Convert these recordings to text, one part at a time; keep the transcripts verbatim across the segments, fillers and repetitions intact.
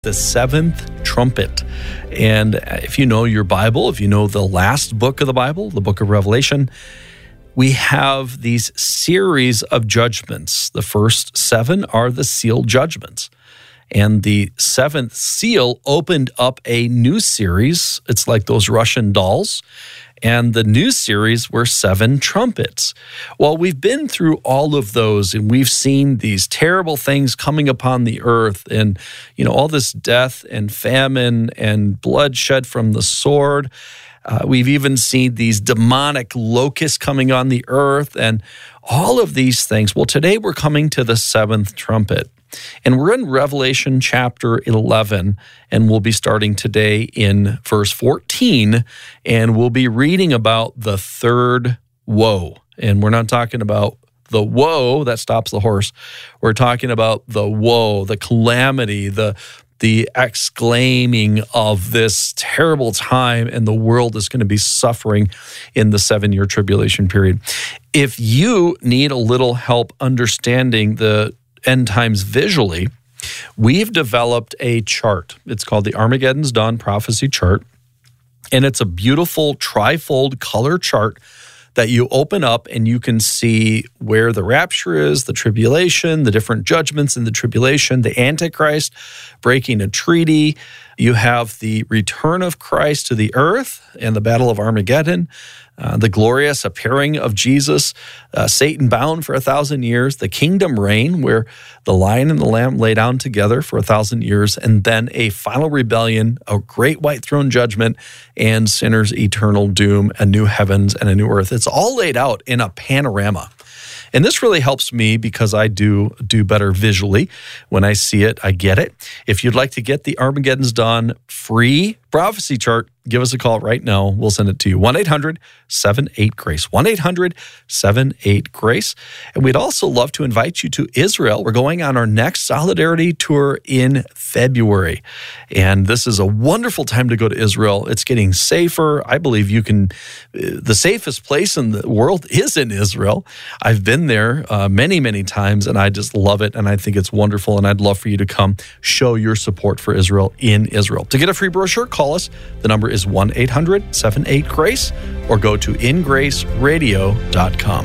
The seventh trumpet. And if you know your Bible, if you know the last book of the Bible, the book of Revelation, we have these series of judgments. The first seven are the seal judgments. And the seventh seal opened up a new series. It's like those Russian dolls. And the new series were seven trumpets. Well, we've been through all of those, and we've seen these terrible things coming upon the earth, and you know all this death and famine and bloodshed from the sword. Uh, we've even seen these demonic locusts coming on the earth, and all of these things. Well, today we're coming to the seventh trumpet. And we're in Revelation chapter eleven, and we'll be starting today in verse fourteen, and we'll be reading about the third woe. And we're not talking about the woe that stops the horse. We're talking about the woe, the calamity, the the exclaiming of this terrible time, and the world is going to be suffering in the seven-year tribulation period. If you need a little help understanding the end times visually, we've developed a chart. It's called the Armageddon's Dawn Prophecy Chart, and it's a beautiful trifold color chart that you open up and you can see where the rapture is, the tribulation, the different judgments in the tribulation, the Antichrist breaking a treaty. You have the return of Christ to the earth and the Battle of Armageddon, uh, the glorious appearing of Jesus, uh, Satan bound for a thousand years, the kingdom reign where the lion and the lamb lay down together for a thousand years, and then a final rebellion, a great white throne judgment, and sinners' eternal doom, a new heavens and a new earth. It's all laid out in a panorama. And this really helps me because I do do better visually. When I see it, I get it. If you'd like to get the Armageddon's Dawn free prophecy chart, give us a call right now. We'll send it to you. one eight hundred seven eight GRACE. one eight hundred seven eight GRACE. And we'd also love to invite you to Israel. We're going on our next Solidarity Tour in February. And this is a wonderful time to go to Israel. It's getting safer. I believe you can, the safest place in the world is in Israel. I've been there uh, many, many times, and I just love it. And I think it's wonderful. And I'd love for you to come show your support for Israel in Israel. To get a free brochure, call us. The number is one eight hundred seven eight GRACE or go to in grace radio dot com.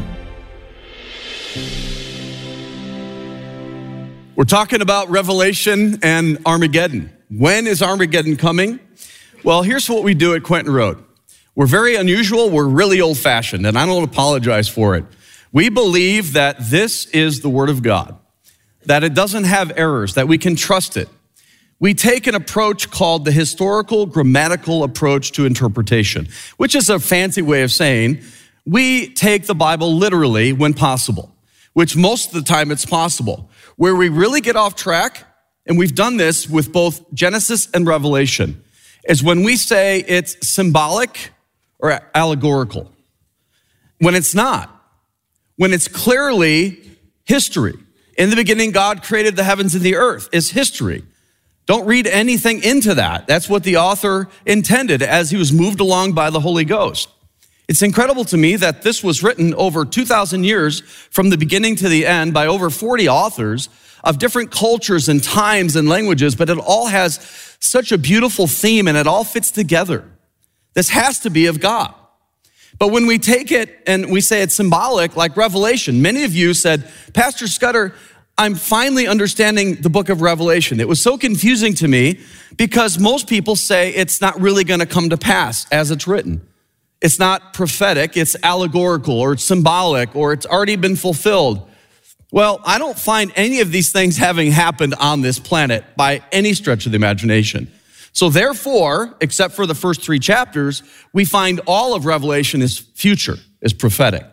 We're talking about Revelation and Armageddon. When is Armageddon coming? Well, here's what we do at Quentin Road. We're very unusual. We're really old-fashioned, and I don't apologize for it. We believe that this is the Word of God, that it doesn't have errors, that we can trust it. We take an approach called the historical grammatical approach to interpretation, which is a fancy way of saying we take the Bible literally when possible, which most of the time it's possible. Where we really get off track, and we've done this with both Genesis and Revelation, is when we say it's symbolic or allegorical. When it's not. When it's clearly history. In the beginning, God created the heavens and the earth is history. Don't read anything into that. That's what the author intended as he was moved along by the Holy Ghost. It's incredible to me that this was written over two thousand years from the beginning to the end by over forty authors of different cultures and times and languages, but it all has such a beautiful theme and it all fits together. This has to be of God. But when we take it and we say it's symbolic, like Revelation, many of you said, Pastor Scudder, I'm finally understanding the book of Revelation. It was so confusing to me because most people say it's not really going to come to pass as it's written. It's not prophetic, it's allegorical, or it's symbolic, or it's already been fulfilled. Well, I don't find any of these things having happened on this planet by any stretch of the imagination. So therefore, except for the first three chapters, we find all of Revelation is future, is prophetic.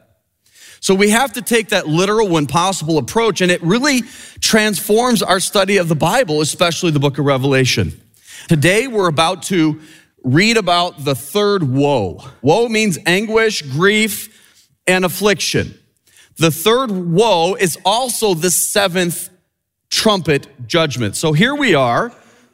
So we have to take that literal when possible approach, and it really transforms our study of the Bible, especially the book of Revelation. Today, we're about to read about the third woe. Woe means anguish, grief, and affliction. The third woe is also the seventh trumpet judgment. So here we are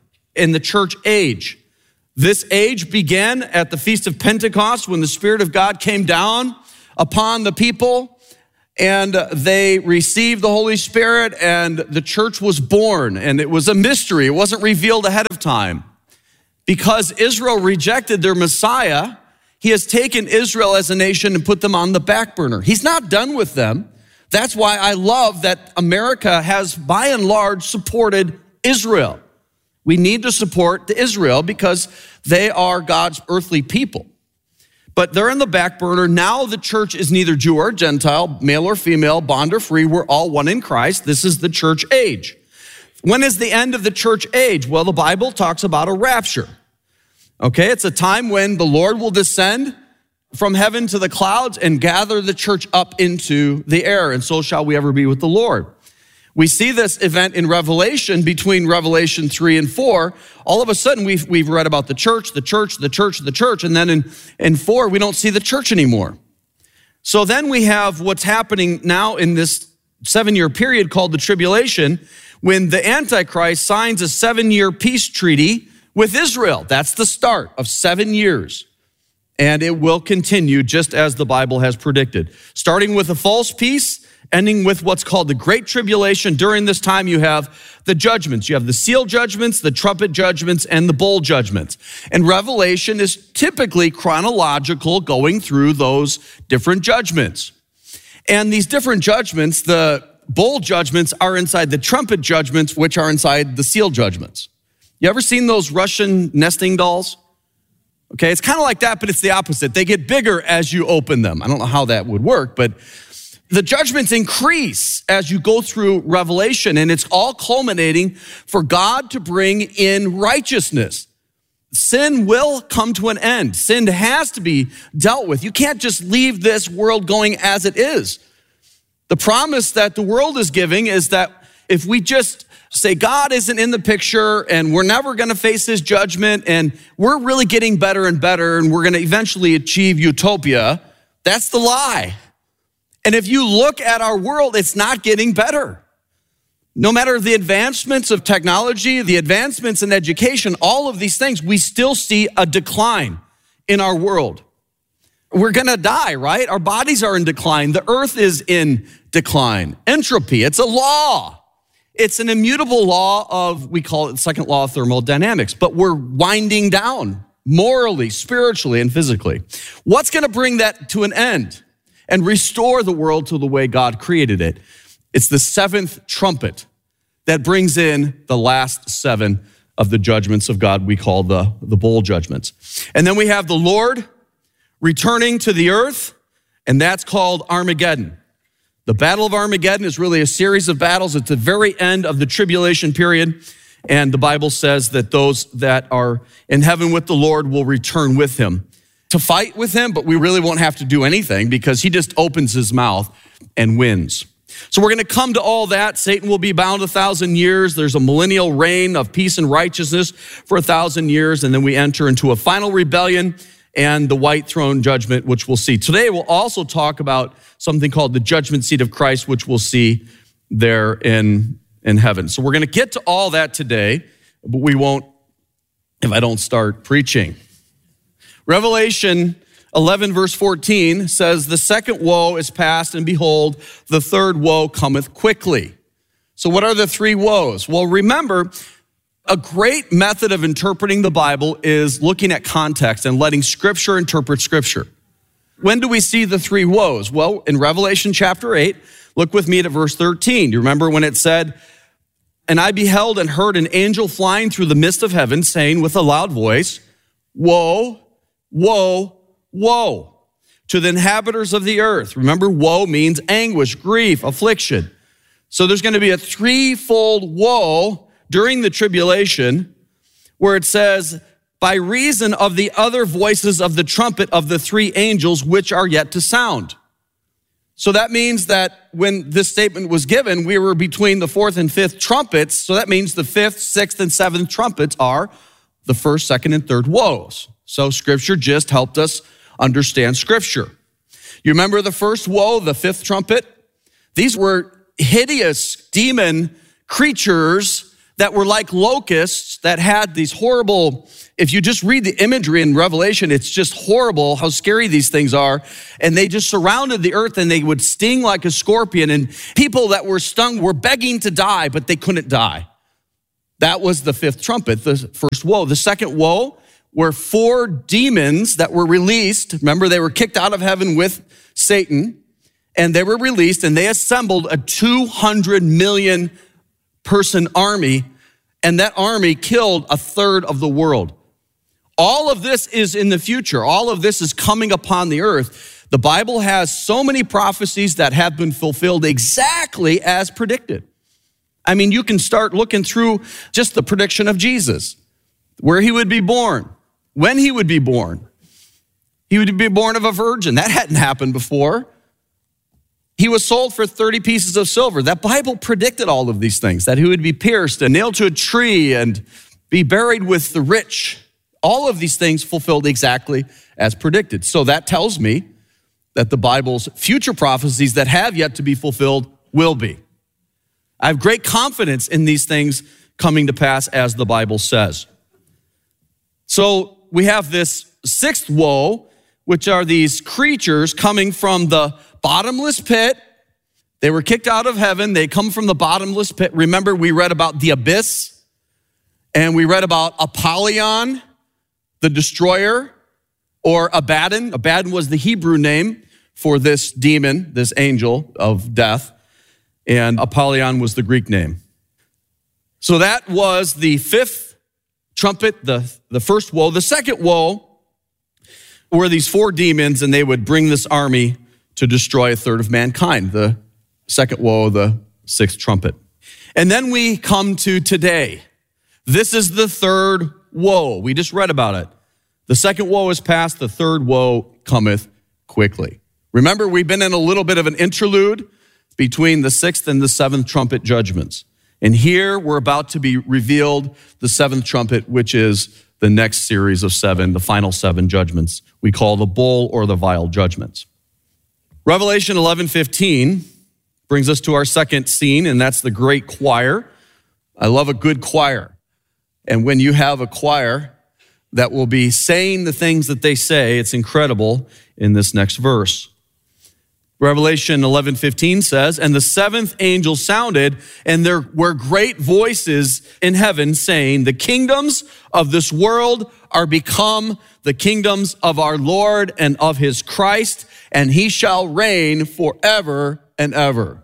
in the church age. This age began at the Feast of Pentecost when the Spirit of God came down upon the people. and they received the Holy Spirit, and the church was born, and it was a mystery. It wasn't revealed ahead of time. Because Israel rejected their Messiah, he has taken Israel as a nation and put them on the back burner. He's not done with them. That's why I love that America has, by and large, supported Israel. We need to support the Israel because they are God's earthly people. But they're in the back burner. Now the church is neither Jew or Gentile, male or female, bond or free. We're all one in Christ. This is the church age. When is the end of the church age? Well, the Bible talks about a rapture. Okay, it's a time when the Lord will descend from heaven to the clouds and gather the church up into the air, and so shall we ever be with the Lord. We see this event in Revelation, between Revelation three and four. All of a sudden, we've, we've read about the church, the church, the church, the church, and then in, in four, we don't see the church anymore. So then we have what's happening now in this seven-year period called the tribulation, when the Antichrist signs a seven-year peace treaty with Israel. That's the start of seven years. And it will continue just as the Bible has predicted. Starting with a false peace, ending with what's called the Great Tribulation. During this time, you have the judgments. You have the seal judgments, the trumpet judgments, and the bowl judgments. And Revelation is typically chronological, going through those different judgments. And these different judgments, the bowl judgments are inside the trumpet judgments, which are inside the seal judgments. You ever seen those Russian nesting dolls? Okay, it's kind of like that, but it's the opposite. They get bigger as you open them. I don't know how that would work, but the judgments increase as you go through Revelation, and it's all culminating for God to bring in righteousness. Sin will come to an end. Sin has to be dealt with. You can't just leave this world going as it is. The promise that the world is giving is that if we just say God isn't in the picture and we're never going to face his judgment and we're really getting better and better and we're going to eventually achieve utopia, that's the lie. And if you look at our world, it's not getting better. No matter the advancements of technology, the advancements in education, all of these things, we still see a decline in our world. We're going to die, right? Our bodies are in decline. The earth is in decline. Entropy, it's a law. It's an immutable law of, we call it the second law of thermodynamics, but we're winding down morally, spiritually, and physically. What's going to bring that to an end and restore the world to the way God created it? It's the seventh trumpet that brings in the last seven of the judgments of God we call the, the bowl judgments. And then we have the Lord returning to the earth, and that's called Armageddon. The Battle of Armageddon is really a series of battles at the very end of the tribulation period, and the Bible says that those that are in heaven with the Lord will return with him to fight with him, but we really won't have to do anything because he just opens his mouth and wins. So we're going to come to all that. Satan will be bound a thousand years. There's a millennial reign of peace and righteousness for a thousand years, and then we enter into a final rebellion and the white throne judgment, which we'll see. Today, we'll also talk about something called the judgment seat of Christ, which we'll see there in, in heaven. So we're going to get to all that today, but we won't if I don't start preaching. Revelation eleven verse fourteen says, the second woe is past, and behold, the third woe cometh quickly. So what are the three woes? Well, remember, a great method of interpreting the Bible is looking at context and letting Scripture interpret Scripture. When do we see the three woes? Well, in Revelation chapter eight, look with me at verse thirteen. You remember when it said, and I beheld and heard an angel flying through the midst of heaven, saying with a loud voice, woe, woe, woe to the inhabitants of the earth. Remember, woe means anguish, grief, affliction. So there's going to be a threefold woe during the tribulation, where it says, by reason of the other voices of the trumpet of the three angels which are yet to sound. So that means that when this statement was given, we were between the fourth and fifth trumpets. So that means the fifth, sixth, and seventh trumpets are the first, second, and third woes. So Scripture just helped us understand Scripture. You remember the first woe, the fifth trumpet? These were hideous demon creatures that were like locusts that had these horrible, if you just read the imagery in Revelation, it's just horrible how scary these things are. And they just surrounded the earth and they would sting like a scorpion. And people that were stung were begging to die, but they couldn't die. That was the fifth trumpet, the first woe. The second woe were four demons that were released. Remember, they were kicked out of heaven with Satan, and they were released, and they assembled a two hundred million person army, and that army killed a third of the world. All of this is in the future. All of this is coming upon the earth. The Bible has so many prophecies that have been fulfilled exactly as predicted. I mean, you can start looking through just the prediction of Jesus, where he would be born, when he would be born. He would be born of a virgin. That hadn't happened before. He was sold for thirty pieces of silver. That Bible predicted all of these things, that he would be pierced and nailed to a tree and be buried with the rich. All of these things fulfilled exactly as predicted. So that tells me that the Bible's future prophecies that have yet to be fulfilled will be. I have great confidence in these things coming to pass as the Bible says. So we have this sixth woe, which are these creatures coming from the bottomless pit. They were kicked out of heaven. They come from the bottomless pit. Remember, we read about the abyss, and we read about Apollyon, the destroyer, or Abaddon. Abaddon was the Hebrew name for this demon, this angel of death, and Apollyon was the Greek name. So that was the fifth trumpet, the, the first woe. The second woe were these four demons, and they would bring this army to destroy a third of mankind. The second woe, the sixth trumpet. And then we come to today. This is the third woe. We just read about it. The second woe is past, the third woe cometh quickly. Remember, we've been in a little bit of an interlude between the sixth and the seventh trumpet judgments. And here we're about to be revealed the seventh trumpet, which is the next series of seven, the final seven judgments we call the bowl or the vial judgments. Revelation eleven fifteen brings us to our second scene, and that's the great choir. I love a good choir. And when you have a choir that will be saying the things that they say, it's incredible in this next verse. Revelation eleven fifteen says, and the seventh angel sounded, and there were great voices in heaven saying, the kingdoms of this world are become the kingdoms of our Lord and of his Christ, and he shall reign forever and ever.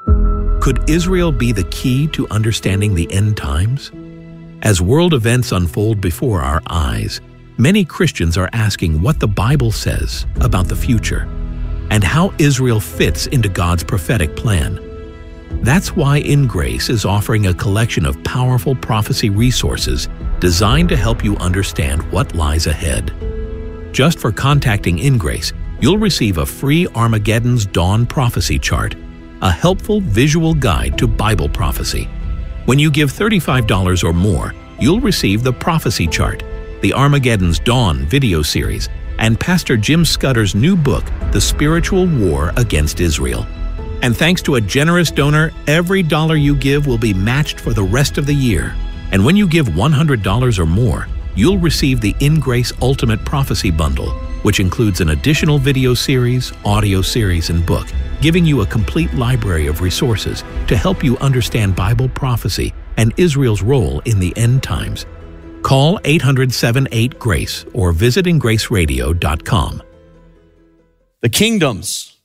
Could Israel be the key to understanding the end times? As world events unfold before our eyes, many Christians are asking what the Bible says about the future and how Israel fits into God's prophetic plan. That's why In Grace is offering a collection of powerful prophecy resources designed to help you understand what lies ahead. Just for contacting In Grace, you'll receive a free Armageddon's Dawn prophecy chart, a helpful visual guide to Bible prophecy. When you give thirty-five dollars or more, you'll receive the prophecy chart, the Armageddon's Dawn video series, and Pastor Jim Scudder's new book, The Spiritual War Against Israel. And thanks to a generous donor, every dollar you give will be matched for the rest of the year. And when you give one hundred dollars or more, you'll receive the In Grace Ultimate Prophecy Bundle, which includes an additional video series, audio series, and book, giving you a complete library of resources to help you understand Bible prophecy and Israel's role in the end times. Call eight hundred, seven eight, GRACE or visit in grace radio dot com. The kingdoms,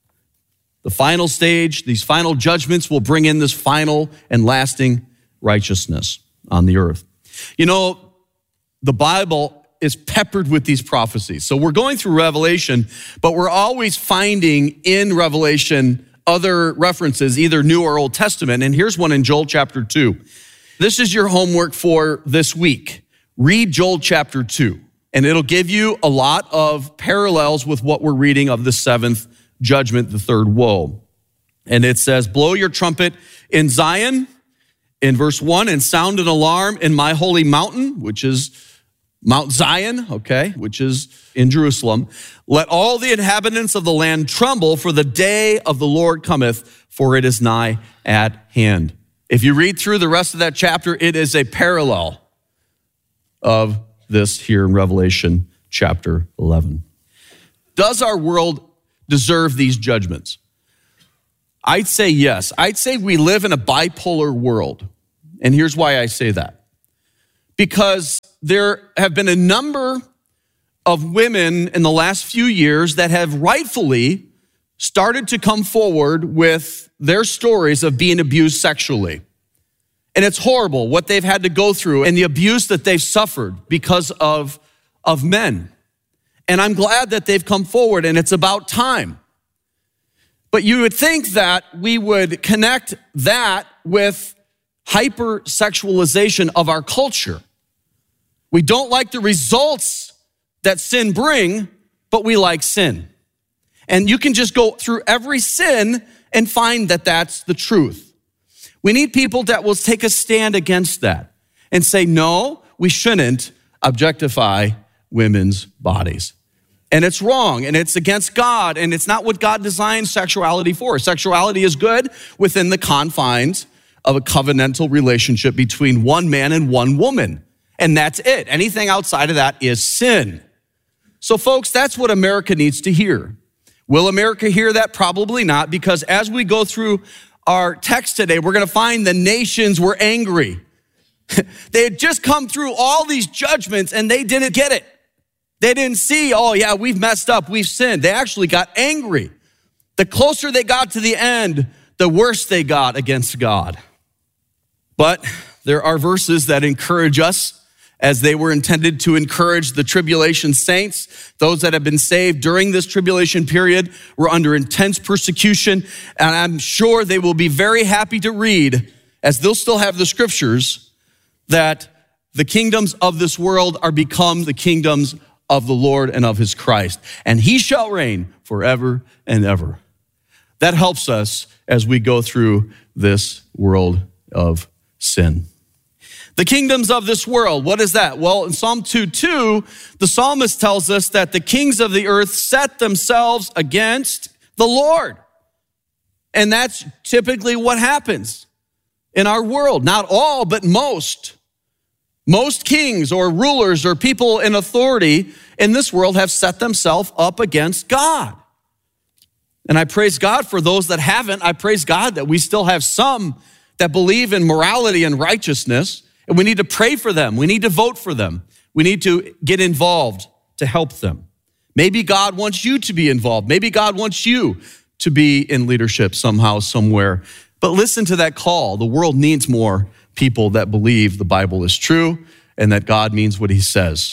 the final stage, these final judgments will bring in this final and lasting righteousness on the earth. You know, the Bible is peppered with these prophecies. So we're going through Revelation, but we're always finding in Revelation other references, either New or Old Testament. And here's one in Joel chapter two. This is your homework for this week. Read Joel chapter two, and it'll give you a lot of parallels with what we're reading of the seventh judgment, the third woe. And it says, blow your trumpet in Zion, in verse one, and sound an alarm in my holy mountain, which is Mount Zion, okay, which is in Jerusalem. Let all the inhabitants of the land tremble, for the day of the Lord cometh, for it is nigh at hand. If you read through the rest of that chapter, it is a parallel of this here in Revelation chapter eleven. Does our world deserve these judgments? I'd say yes. I'd say we live in a bipolar world. And here's why I say that. Because there have been a number of women in the last few years that have rightfully started to come forward with their stories of being abused sexually. And it's horrible what they've had to go through and the abuse that they've suffered because of, of men. And I'm glad that they've come forward, and it's about time. But you would think that we would connect that with hypersexualization of our culture. We don't like the results that sin bring, but we like sin. And you can just go through every sin and find that that's the truth. We need people that will take a stand against that and say, no, we shouldn't objectify women's bodies. And it's wrong, and it's against God, and it's not what God designed sexuality for. Sexuality is good within the confines of a covenantal relationship between one man and one woman. And that's it. Anything outside of that is sin. So folks, that's what America needs to hear. Will America hear that? Probably not, because as we go through our text today, we're gonna find the nations were angry. They had just come through all these judgments and they didn't get it. They didn't see, oh yeah, we've messed up, we've sinned. They actually got angry. The closer they got to the end, the worse they got against God. But there are verses that encourage us, as they were intended to encourage the tribulation saints. Those that have been saved during this tribulation period were under intense persecution, and I'm sure they will be very happy to read, as they'll still have the scriptures, that the kingdoms of this world are become the kingdoms of the Lord and of his Christ, and he shall reign forever and ever. That helps us as we go through this world of sin. The kingdoms of this world, what is that? Well, in Psalm two two, the psalmist tells us that the kings of the earth set themselves against the Lord. And that's typically what happens in our world. Not all, but most. Most kings or rulers or people in authority in this world have set themselves up against God. And I praise God for those that haven't. I praise God that we still have some that believe in morality and righteousness, and we need to pray for them. We need to vote for them. We need to get involved to help them. Maybe God wants you to be involved. Maybe God wants you to be in leadership somehow, somewhere. But listen to that call. The world needs more people that believe the Bible is true and that God means what he says.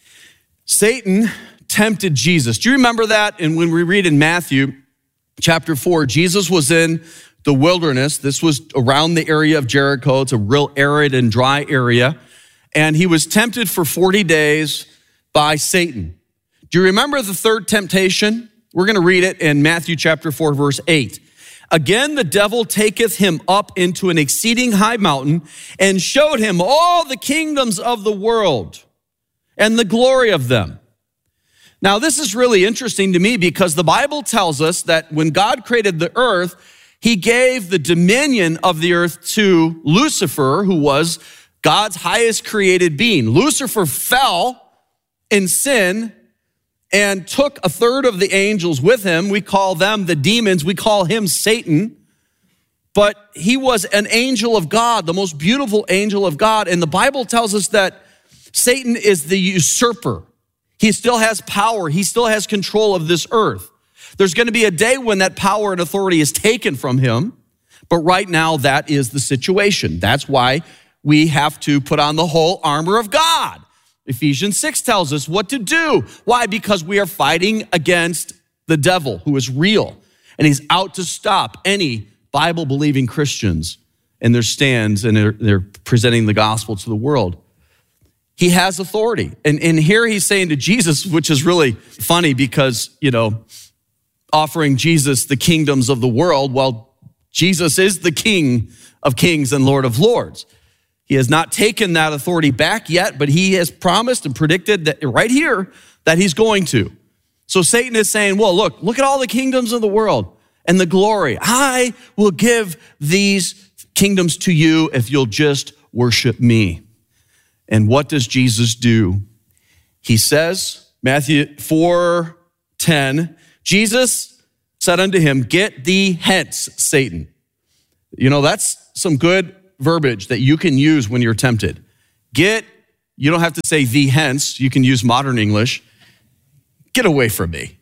Satan tempted Jesus. Do you remember that? And when we read in Matthew chapter four, Jesus was in the wilderness. This was around the area of Jericho. It's a real arid and dry area. And he was tempted for forty days by Satan. Do you remember the third temptation? We're going to read it in Matthew chapter four, verse eight. Again, the devil taketh him up into an exceeding high mountain and showed him all the kingdoms of the world and the glory of them. Now, this is really interesting to me because the Bible tells us that when God created the earth, he gave the dominion of the earth to Lucifer, who was God's highest created being. Lucifer fell in sin and took a third of the angels with him. We call them the demons. We call him Satan. But he was an angel of God, the most beautiful angel of God. And the Bible tells us that Satan is the usurper. He still has power. He still has control of this earth. There's going to be a day when that power and authority is taken from him. But right now, that is the situation. That's why we have to put on the whole armor of God. Ephesians six tells us what to do. Why? Because we are fighting against the devil, who is real, and he's out to stop any Bible-believing Christians in their stands, and they're, they're presenting the gospel to the world. He has authority. And, and here he's saying to Jesus, which is really funny because, you know, offering Jesus the kingdoms of the world, well, Jesus is the King of kings and Lord of lords. He has not taken that authority back yet, but he has promised and predicted that right here that he's going to. So Satan is saying, well, look, look at all the kingdoms of the world. and the glory. I will give these kingdoms to you if you'll just worship me. And what does Jesus do? He says, Matthew four ten, Jesus said unto him, get thee hence, Satan. You know, that's some good verbiage that you can use when you're tempted. Get, you don't have to say thee hence. You can use modern English. Get away from me.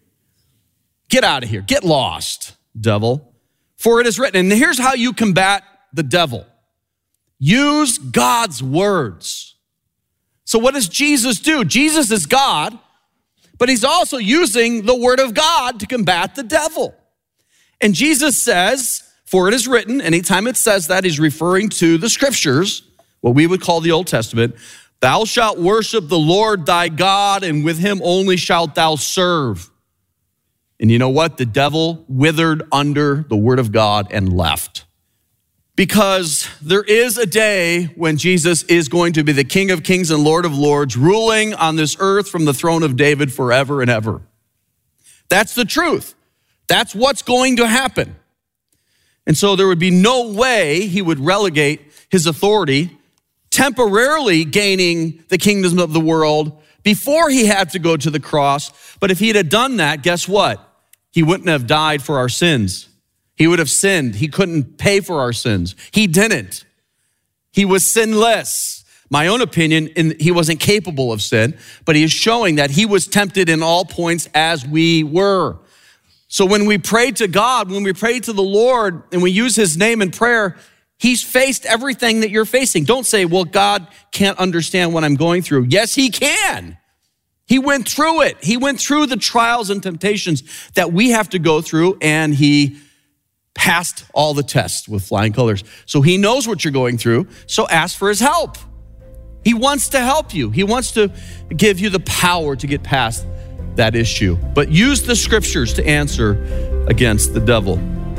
Get out of here. Get lost, devil. For it is written, and here's how you combat the devil. Use God's words. So what does Jesus do? Jesus is God, but he's also using the word of God to combat the devil. And Jesus says, for it is written, anytime it says that, he's referring to the scriptures, what we would call the Old Testament. Thou shalt worship the Lord thy God, and with him only shalt thou serve. And you know what? The devil withered under the word of God and left. Because there is a day when Jesus is going to be the King of Kings and Lord of Lords, ruling on this earth from the throne of David forever and ever. That's the truth. That's what's going to happen. And so there would be no way he would relegate his authority, temporarily gaining the kingdom of the world before he had to go to the cross. But if he had done that, guess what? He wouldn't have died for our sins. He would have sinned. He couldn't pay for our sins. He didn't. He was sinless. My own opinion, in, he wasn't capable of sin, but he is showing that he was tempted in all points as we were. So when we pray to God, when we pray to the Lord, and we use his name in prayer, he's faced everything that you're facing. Don't say, well, God can't understand what I'm going through. Yes, he can. He went through it. He went through the trials and temptations that we have to go through, and he passed all the tests with flying colors. So he knows what you're going through, so ask for his help. He wants to help you. He wants to give you the power to get past that issue. But use the scriptures to answer against the devil.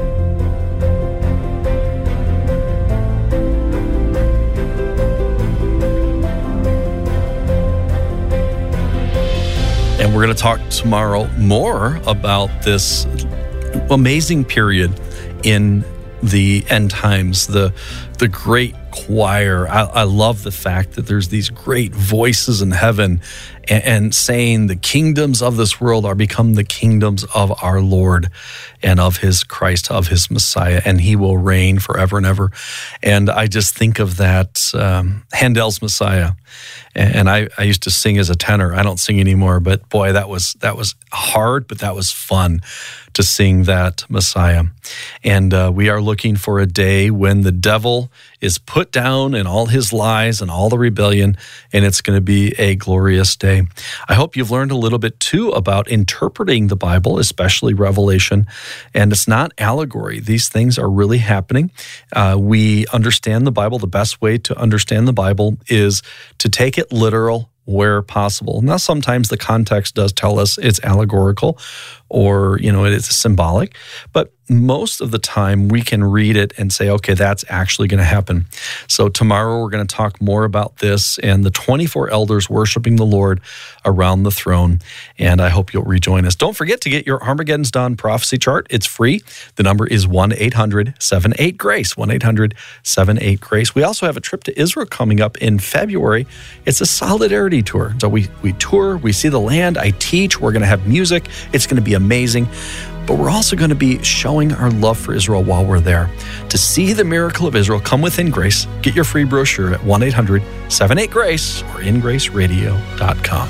And we're going to talk tomorrow more about this amazing period in the end times, the the great choir. I, I love the fact that there's these great voices in heaven and, and saying the kingdoms of this world are become the kingdoms of our Lord and of his Christ, of his Messiah, and he will reign forever and ever. And I just think of that um, Handel's Messiah. And I, I used to sing as a tenor. I don't sing anymore, but boy, that was that was hard, but that was fun to sing that Messiah. And uh, we are looking for a day when the devil is put down and all his lies and all the rebellion, and it's going to be a glorious day. I hope you've learned a little bit too about interpreting the Bible, especially Revelation. And it's not allegory. These things are really happening. Uh, we understand the Bible. The best way to understand the Bible is to take it literal where possible. Now, sometimes the context does tell us it's allegorical or, you know, it's symbolic, but most of the time we can read it and say, okay, that's actually going to happen. So tomorrow we're going to talk more about this and the twenty-four elders worshiping the Lord around the throne. And I hope you'll rejoin us. Don't forget to get your Armageddon's Dawn prophecy chart. It's free. The number is one eight hundred seven eight GRACE, one eight hundred seven eight GRACE. We also have a trip to Israel coming up in February. It's a solidarity tour. So we, we tour, we see the land, I teach, we're going to have music. It's going to be amazing. But we're also going to be showing our love for Israel while we're there. To see the miracle of Israel come within grace, get your free brochure at one eight hundred seven eight GRACE or in grace radio dot com.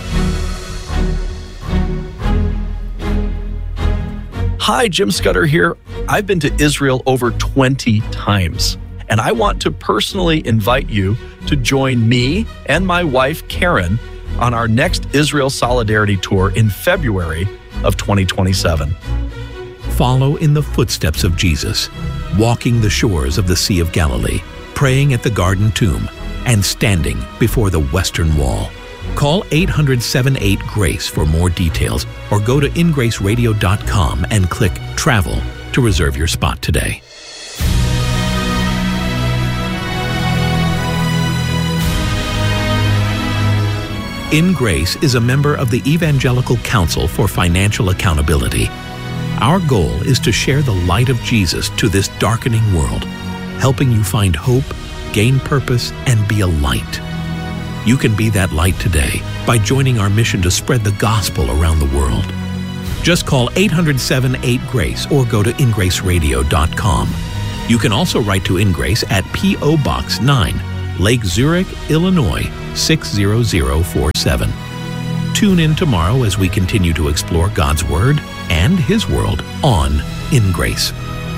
Hi, Jim Scudder here. I've been to Israel over twenty times, and I want to personally invite you to join me and my wife, Karen, on our next Israel Solidarity Tour in February of twenty twenty-seven. Follow in the footsteps of Jesus, walking the shores of the Sea of Galilee, praying at the Garden Tomb, and standing before the Western Wall. Call eight hundred seven eight GRACE for more details or go to in grace radio dot com and click Travel to reserve your spot today. In Grace is a member of the Evangelical Council for Financial Accountability. Our goal is to share the light of Jesus to this darkening world, helping you find hope, gain purpose, and be a light. You can be that light today by joining our mission to spread the gospel around the world. Just call eight hundred, seven eight, GRACE or go to ingrace radio dot com. You can also write to InGrace at P O Box nine, Lake Zurich, Illinois six zero zero four seven. Tune in tomorrow as we continue to explore God's Word and His world on In Grace.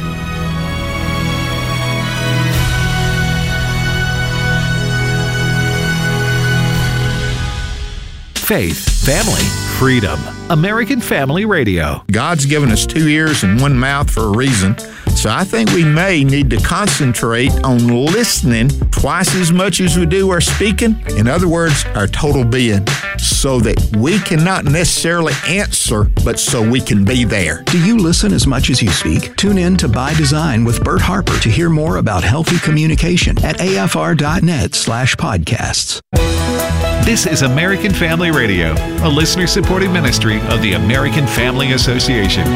Faith, family, freedom. American Family Radio. God's given us two ears and one mouth for a reason. So I think we may need to concentrate on listening twice as much as we do our speaking. In other words, our total being, so that we can not necessarily answer, but so we can be there. Do you listen as much as you speak? Tune in to By Design with Bert Harper to hear more about healthy communication at afr.net slash podcasts. This is American Family Radio, a listener-supported ministry of the American Family Association.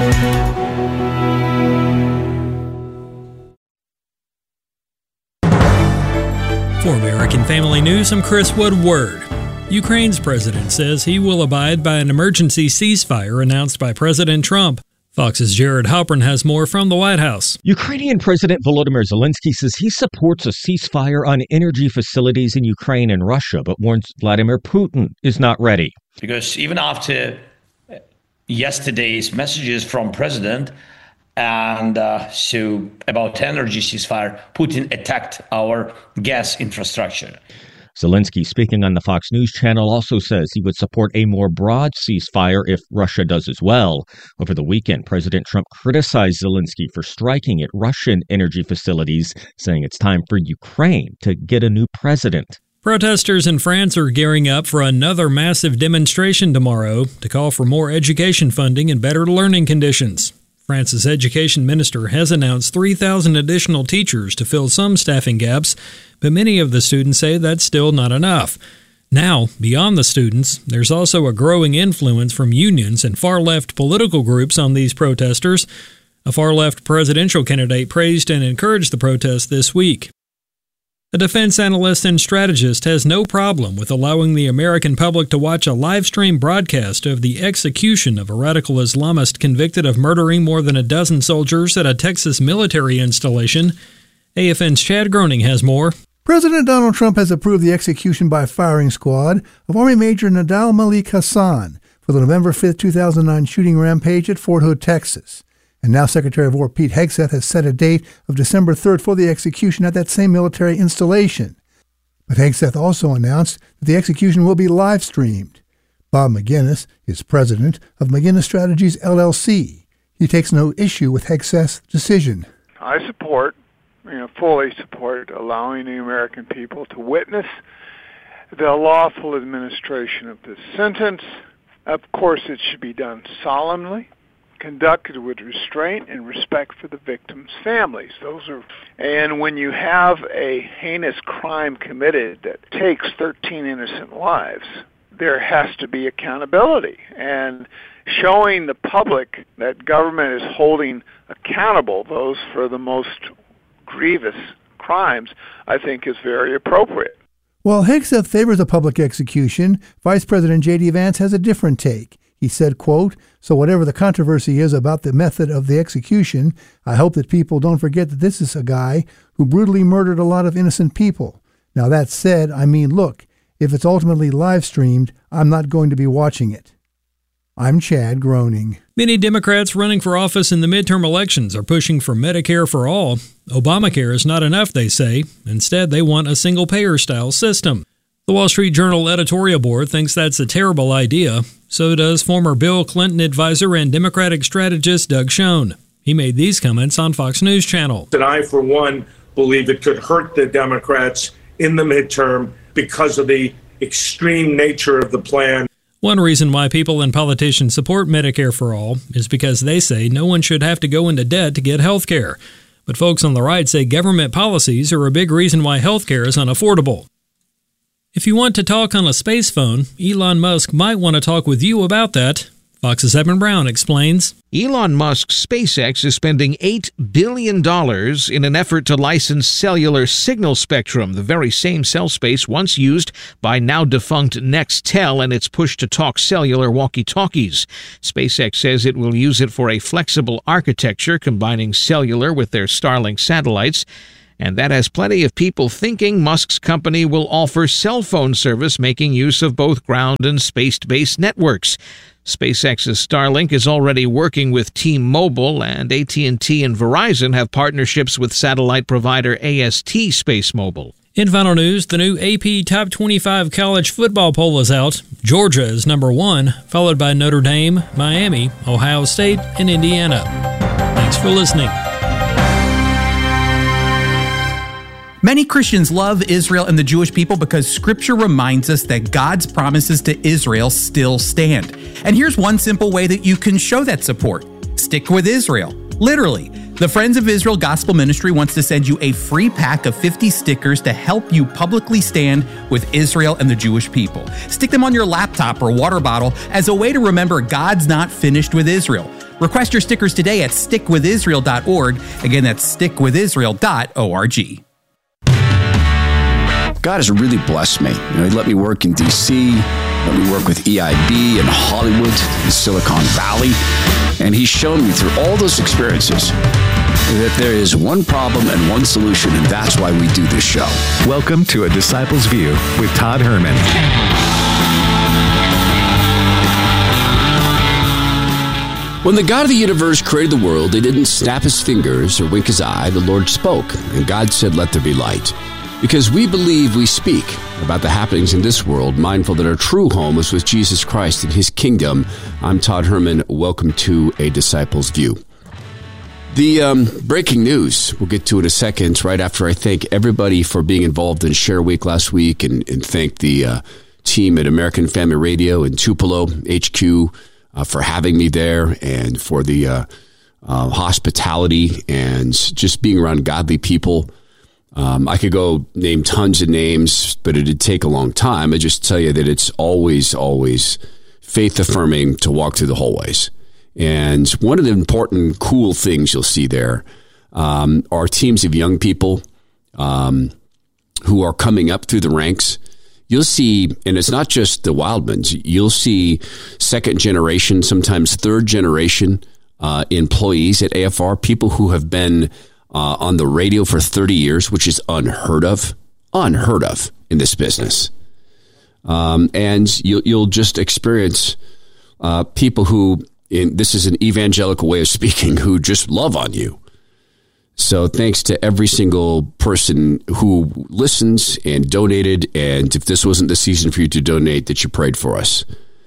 For American Family News, I'm Chris Woodward. Ukraine's president says he will abide by an emergency ceasefire announced by President Trump. Fox's Jared Halpern has more from the White House. Ukrainian President Volodymyr Zelensky says he supports a ceasefire on energy facilities in Ukraine and Russia, but warns Vladimir Putin is not ready. Because even after yesterday's messages from President and uh, so about energy ceasefire, Putin attacked our gas infrastructure. Zelensky, speaking on the Fox News channel, also says he would support a more broad ceasefire if Russia does as well. Over the weekend, President Trump criticized Zelensky for striking at Russian energy facilities, saying it's time for Ukraine to get a new president. Protesters in France are gearing up for another massive demonstration tomorrow to call for more education funding and better learning conditions. France's education minister has announced three thousand additional teachers to fill some staffing gaps, but many of the students say that's still not enough. Now, beyond the students, there's also a growing influence from unions and far-left political groups on these protesters. A far-left presidential candidate praised and encouraged the protests this week. A defense analyst and strategist has no problem with allowing the American public to watch a live-stream broadcast of the execution of a radical Islamist convicted of murdering more than a dozen soldiers at a Texas military installation. A F N's Chad Groening has more. President Donald Trump has approved the execution by firing squad of Army Major Nadal Malik Hassan for the November fifth, two thousand nine shooting rampage at Fort Hood, Texas. And now Secretary of War Pete Hegseth has set a date of December third for the execution at that same military installation. But Hegseth also announced that the execution will be live-streamed. Bob McGinnis is president of McGinnis Strategies, L L C. He takes no issue with Hegseth's decision. I support, you know, fully support allowing the American people to witness the lawful administration of this sentence. Of course, it should be done solemnly, conducted with restraint and respect for the victims' families. Those are, and when you have a heinous crime committed that takes thirteen innocent lives, there has to be accountability. And showing the public that government is holding accountable those for the most grievous crimes, I think is very appropriate. While Hegseth favors a public execution, Vice President J D Vance has a different take. He said, quote, "So whatever the controversy is about the method of the execution, I hope that people don't forget that this is a guy who brutally murdered a lot of innocent people. Now that said, I mean, look, if it's ultimately live streamed, I'm not going to be watching it." I'm Chad Groening. Many Democrats running for office in the midterm elections are pushing for Medicare for all. Obamacare is not enough, they say. Instead, they want a single-payer-style system. The Wall Street Journal editorial board thinks that's a terrible idea. So does former Bill Clinton advisor and Democratic strategist Doug Schoen. He made these comments on Fox News Channel. And I, for one, believe it could hurt the Democrats in the midterm because of the extreme nature of the plan. One reason why people and politicians support Medicare for all is because they say no one should have to go into debt to get health care. But folks on the right say government policies are a big reason why health care is unaffordable. If you want to talk on a space phone, Elon Musk might want to talk with you about that. Fox's Evan Brown explains. Elon Musk's SpaceX is spending eight billion dollars in an effort to license cellular signal spectrum, the very same cell space once used by now-defunct Nextel and its push-to-talk cellular walkie-talkies. SpaceX says it will use it for a flexible architecture combining cellular with their Starlink satellites, and that has plenty of people thinking Musk's company will offer cell phone service making use of both ground and space-based networks. SpaceX's Starlink is already working with T-Mobile, and A T and T and Verizon have partnerships with satellite provider A S T SpaceMobile. In final news, the new A P Top twenty-five college football poll is out. Georgia is number one, followed by Notre Dame, Miami, Ohio State, and Indiana. Thanks for listening. Many Christians love Israel and the Jewish people because Scripture reminds us that God's promises to Israel still stand. And here's one simple way that you can show that support. Stick with Israel. Literally. The Friends of Israel Gospel Ministry wants to send you a free pack of fifty stickers to help you publicly stand with Israel and the Jewish people. Stick them on your laptop or water bottle as a way to remember God's not finished with Israel. Request your stickers today at stick with israel dot org. Again, that's stick with israel dot org. God has really blessed me. You know, he let me work in D C, let me work with E I B in Hollywood, in Silicon Valley, and he's shown me through all those experiences that there is one problem and one solution, and that's why we do this show. Welcome to A Disciple's View with Todd Herman. When the God of the universe created the world, he didn't snap his fingers or wink his eye. The Lord spoke, and God said, "Let there be light." Because we believe we speak about the happenings in this world, mindful that our true home is with Jesus Christ and his kingdom. I'm Todd Herman. Welcome to A Disciple's View. The um, breaking news, we'll get to in a second, right after I thank everybody for being involved in Share Week last week, and, and thank the uh, team at American Family Radio in Tupelo, H Q, uh, for having me there, and for the uh, uh, hospitality and just being around godly people. Um, I could go name tons of names, but it'd take a long time. I just tell you that it's always, always faith-affirming to walk through the hallways. And one of the important, cool things you'll see there um, are teams of young people um, who are coming up through the ranks. You'll see, and it's not just the Wildmans, you'll see second generation, sometimes third generation uh, employees at A F R, people who have been Uh, on the radio for thirty years, which is unheard of, unheard of in this business. Um, and you'll, you'll just experience uh, people who, in, this is an evangelical way of speaking, who just love on you. So thanks to every single person who listens and donated. And if this wasn't the season for you to donate, that you prayed for us.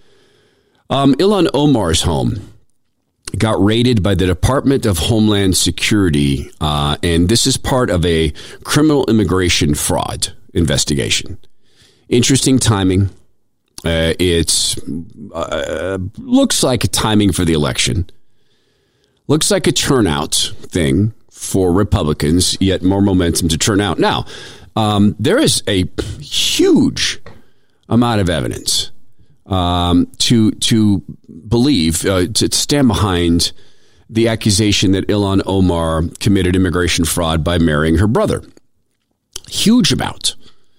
Um, Ilhan Omar's home got raided by the Department of Homeland Security, uh, and this is part of a criminal immigration fraud investigation. Interesting timing. Uh, it's uh, looks like a timing for the election. Looks like a turnout thing for Republicans, yet more momentum to turn out. Now, um, there is a huge amount of evidence Um, to to believe, uh, to stand behind the accusation that Ilhan Omar committed immigration fraud by marrying her brother. Huge amount.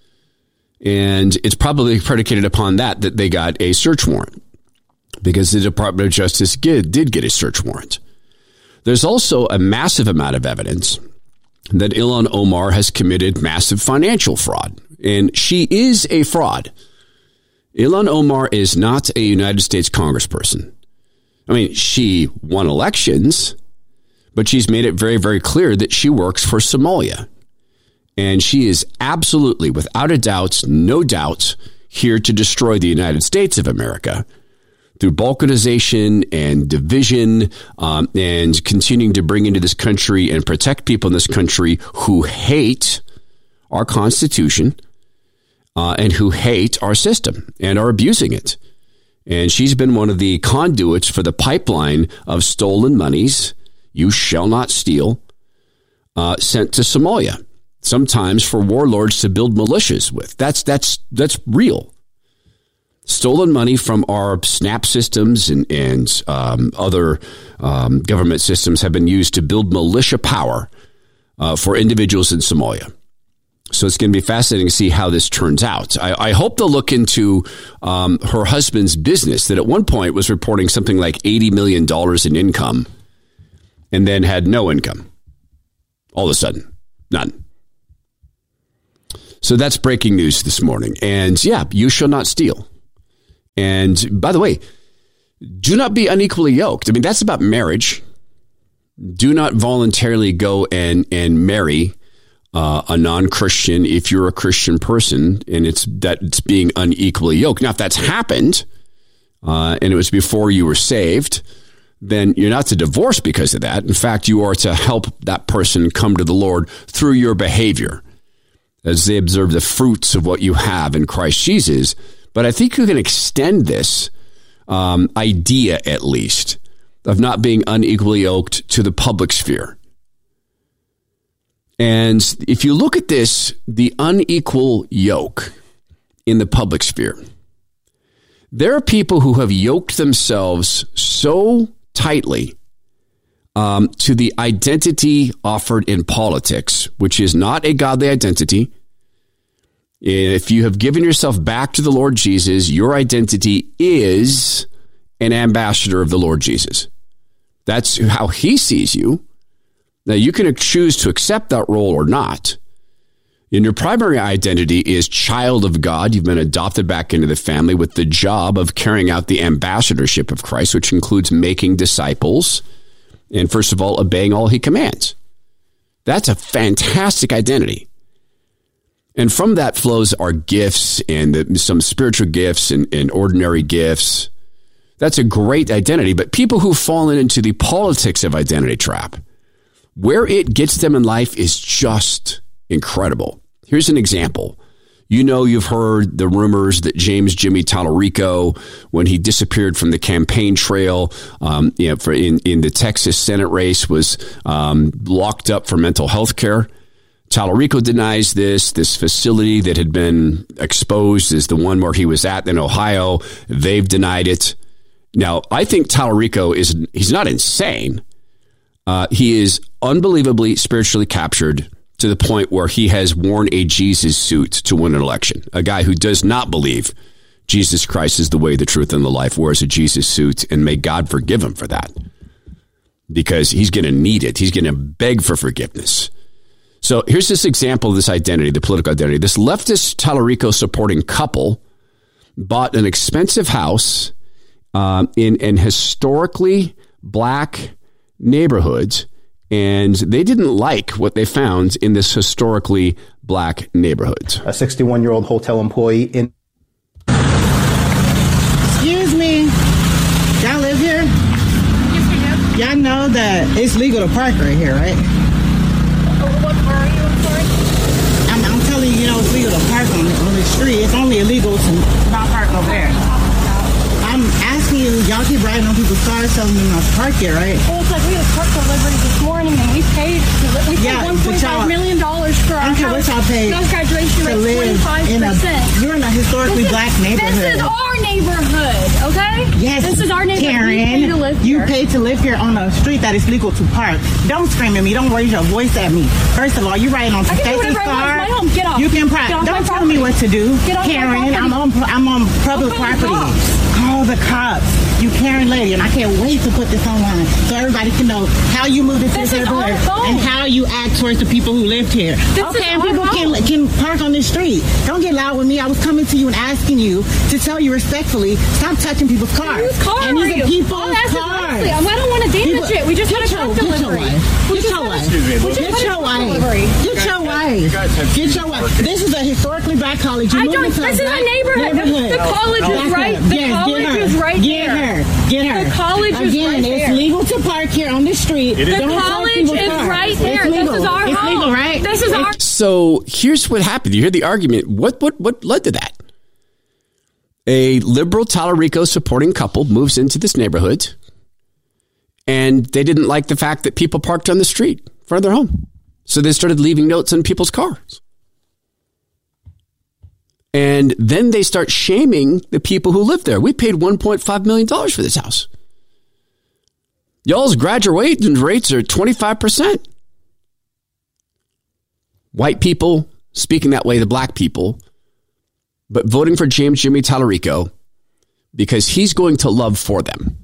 And it's probably predicated upon that that they got a search warrant, because the Department of Justice did, did get a search warrant. There's also a massive amount of evidence that Ilhan Omar has committed massive financial fraud, and she is a fraud. Ilhan Omar is not a United States congressperson. I mean, she won elections, but she's made it very, very clear that she works for Somalia. And she is absolutely, without a doubt, no doubt, here to destroy the United States of America through balkanization and division, um, and continuing to bring into this country and protect people in this country who hate our Constitution, Uh, and who hate our system and are abusing it. And she's been one of the conduits for the pipeline of stolen monies, you shall not steal, uh, sent to Somalia, sometimes for warlords to build militias with. That's that's that's real. stolen money from our SNAP systems and, and um, other um, government systems have been used to build militia power uh, for individuals in Somalia. So it's going to be fascinating to see how this turns out. I, I hope they'll look into um, her husband's business that at one point was reporting something like eighty million dollars in income and then had no income. All of a sudden, none. So that's breaking news this morning. And yeah, you shall not steal. And by the way, do not be unequally yoked. I mean, that's about marriage. Do not voluntarily go and, and marry Uh, a non-Christian if you're a Christian person, and it's that it's being unequally yoked. Now, if that's happened uh, and it was before you were saved, then you're not to divorce because of that. In fact, you are to help that person come to the Lord through your behavior as they observe the fruits of what you have in Christ Jesus. But I think you can extend this um, idea, at least, of not being unequally yoked to the public sphere. And if you look at this, the unequal yoke in the public sphere, there are people who have yoked themselves so tightly um, to the identity offered in politics, which is not a godly identity. If you have given yourself back to the Lord Jesus, your identity is an ambassador of the Lord Jesus. That's how he sees you. Now, you can choose to accept that role or not. And your primary identity is child of God. You've been adopted back into the family with the job of carrying out the ambassadorship of Christ, which includes making disciples and, first of all, obeying all he commands. That's a fantastic identity. And from that flows our gifts and the, some spiritual gifts and, and ordinary gifts. That's a great identity. But people who've fallen into the politics of identity trap, where it gets them in life is just incredible. Here's an example. You know, you've heard the rumors that James Jimmy Tallarico, when he disappeared from the campaign trail um, you know, for in, in the Texas Senate race, was um, locked up for mental health care. Tallarico denies this. This facility that had been exposed is the one where he was at in Ohio. They've denied it. Now, I think Tallarico is, he's not insane. Uh, he is unbelievably spiritually captured to the point where he has worn a Jesus suit to win an election. A guy who does not believe Jesus Christ is the way, the truth, and the life wears a Jesus suit, and may God forgive him for that, because he's going to need it. He's going to beg for forgiveness. So here's this example of this identity, the political identity. This leftist Tallarico supporting couple bought an expensive house um, in an historically black neighborhoods, and they didn't like what they found in this historically black neighborhood. A sixty-one-year-old hotel employee in... Excuse me. Y'all live here? Yes, we do. Y'all know that it's legal to park right here, right? What car are you? I'm sorry. I'm, I'm telling you, you know, it's legal to park on, on the street. It's only illegal to not park over there. I'm asking you, y'all keep riding on people's cars telling them not to park here, right? Well, it's like we had a truck delivery this morning, and we paid, we paid Yeah, one point five million dollars for our I don't care what y'all house. pay House graduation to rate live twenty-five in a, percent. you're in a historically This is- black neighborhood. This is our neighborhood, okay? Yes, This is our neighborhood. Karen, We pay to live you here. pay to live here on a street that is legal to park. Don't scream at me. Don't raise your voice at me. First of all, you're riding on I can do Stacy's whatever I want. car. It's my home. Get off. You can park. Get off Don't my tell me what to do, Get off my Karen. property. I'm on. I'm on public I'll call the property. cops. Call the cops. You Karen lady, and I can't wait to put this online so everybody can know how you moved into This this is our neighborhood home. and how you act towards the people who lived here. This okay, is and our people can home. can park on this street. Don't get loud with me. I was coming to you and asking you to tell you respectfully, stop touching people's cars. Whose car and are these you? are people's I'll ask it cars. nicely. I don't want to damage People- it. We just get had a your- truck get your delivery. wife. We Get just your had a- wife. we just Get had a your truck wife. delivery. Get your wife. Get your wife. This is a historically black college. You I moved don't. into This is a black neighborhood. The- The college Yes, is right. The yes, get college her. is right Get there. her. Get her. The college is Again, right it's there. legal to park here on the street. The Don't touch college people's is cars. right It's there. This legal. is our It's home. legal, right? This is our. So here's what happened. You hear the argument. What what what led to that? A liberal Tallarico supporting couple moves into this neighborhood, and they didn't like the fact that people parked on the street in front of their home. So they started leaving notes on people's cars. And then they start shaming the people who live there. We paid one point five million dollars for this house. Y'all's graduation rates are twenty-five percent. White people speaking that way to black people, but voting for James Jimmy Tallarico because he's going to love for them.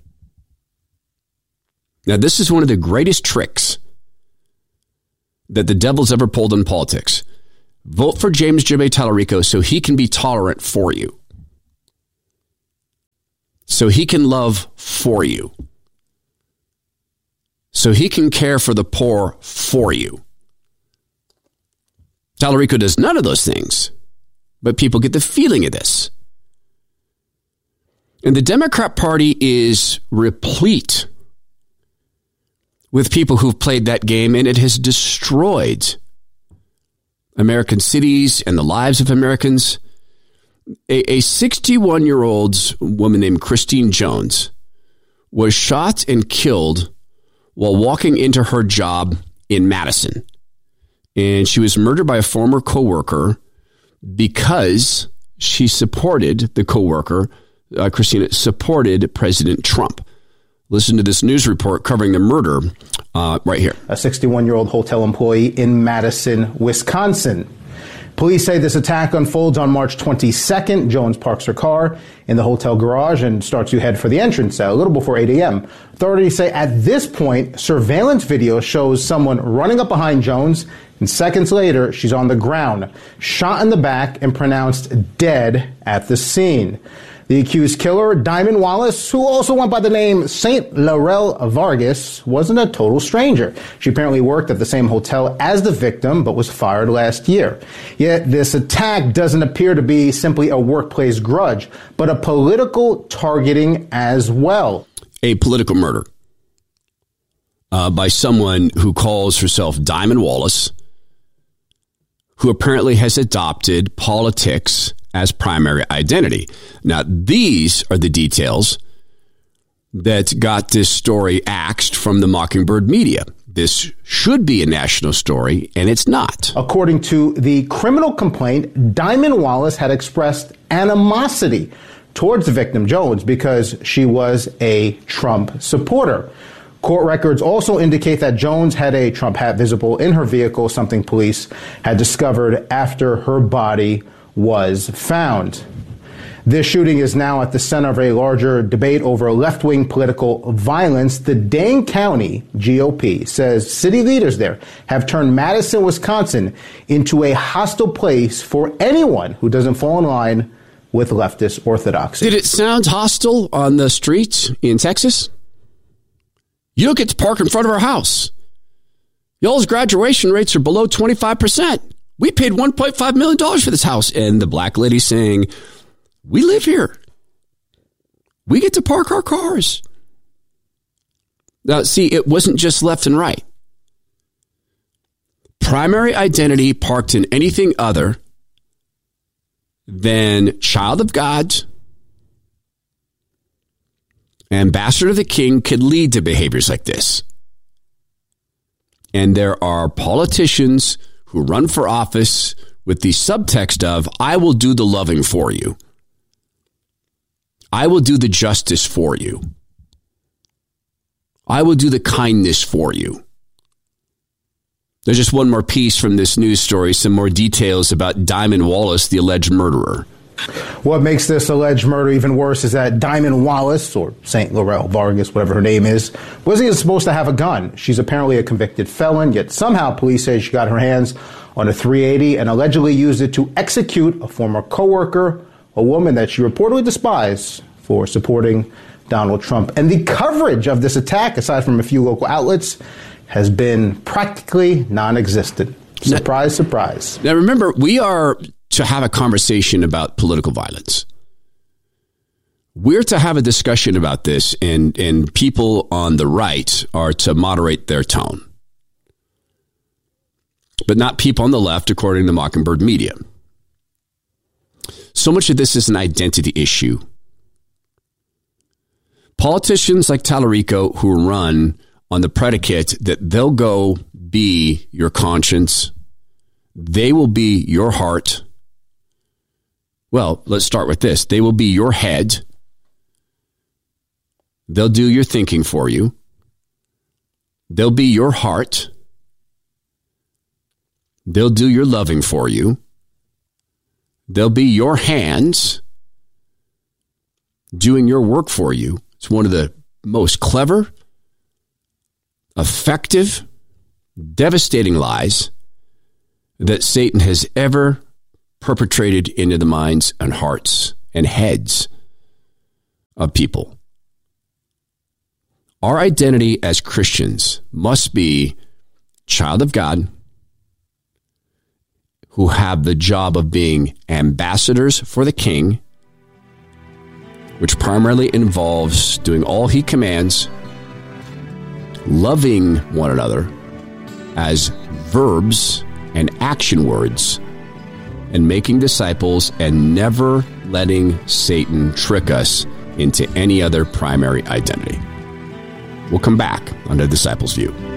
Now, this is one of the greatest tricks that the devil's ever pulled in politics. Vote for James Jimmy Tallarico so he can be tolerant for you. So he can love for you. So he can care for the poor for you. Tallarico does none of those things, but people get the feeling of this. And the Democrat Party is replete with people who've played that game, and it has destroyed American cities and the lives of Americans. A sixty-one-year-old woman named Christine Jones was shot and killed while walking into her job in Madison. And she was murdered by a former coworker because she supported the coworker, uh, Christina, supported President Trump. Listen to this news report covering the murder uh, right here. A sixty-one-year-old hotel employee in Madison, Wisconsin. Police say this attack unfolds on March twenty-second. Jones parks her car in the hotel garage and starts to head for the entrance a little before eight a.m. Authorities say at this point, surveillance video shows someone running up behind Jones, and seconds later, she's on the ground, shot in the back and pronounced dead at the scene. The accused killer, Diamond Wallace, who also went by the name Saint Laurel Vargas, wasn't a total stranger. She apparently worked at the same hotel as the victim, but was fired last year. Yet this attack doesn't appear to be simply a workplace grudge, but a political targeting as well. A political murder uh, by someone who calls herself Diamond Wallace, who apparently has adopted politics as primary identity. Now, these are the details that got this story axed from the Mockingbird media. This should be a national story, and it's not. According to the criminal complaint, Diamond Wallace had expressed animosity towards the victim, Jones, because she was a Trump supporter. Court records also indicate that Jones had a Trump hat visible in her vehicle, something police had discovered after her body was found. This shooting is now at the center of a larger debate over left-wing political violence. The Dane County G O P says city leaders there have turned Madison, Wisconsin into a hostile place for anyone who doesn't fall in line with leftist orthodoxy. Did it sound hostile on the streets in Texas? You don't get to park in front of our house. Y'all's graduation rates are below twenty-five percent. We paid one point five million dollars for this house. And the black lady saying, we live here. We get to park our cars. Now, see, it wasn't just left and right. Primary identity parked in anything other than child of God, ambassador of the king could lead to behaviors like this. And there are politicians who run for office with the subtext of, I will do the loving for you. I will do the justice for you. I will do the kindness for you. There's just one more piece from this news story, some more details about Diamond Wallace, the alleged murderer. What makes this alleged murder even worse is that Diamond Wallace, or Saint Laurel Vargas, whatever her name is, wasn't even supposed to have a gun. She's apparently a convicted felon, yet somehow police say she got her hands on a three eighty and allegedly used it to execute a former coworker, a woman that she reportedly despised for supporting Donald Trump. And the coverage of this attack, aside from a few local outlets, has been practically non-existent. Surprise, now, surprise. Now remember, we are to have a conversation about political violence. We're to have a discussion about this, and, and people on the right are to moderate their tone. But not people on the left, according to Mockingbird media. So much of this is an identity issue. Politicians like Tallarico who run on the predicate that they'll go be your conscience, they will be your heart, Well, let's start with this. They will be your head. They'll do your thinking for you. They'll be your heart. They'll do your loving for you. They'll be your hands doing your work for you. It's one of the most clever, effective, devastating lies that Satan has ever perpetrated into the minds and hearts and heads of people. Our identity as Christians must be child of God who have the job of being ambassadors for the King, which primarily involves doing all he commands, loving one another as verbs and action words, and making disciples and never letting Satan trick us into any other primary identity. We'll come back on The Disciples' View.